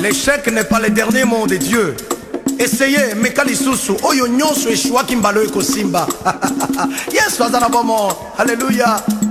L'échec n'est pas le dernier mot de Dieu. Essayez, meka lisusu oyo nyonso eshwaki mbalo ekosimba. Yesu aza na bomo. Alléluia.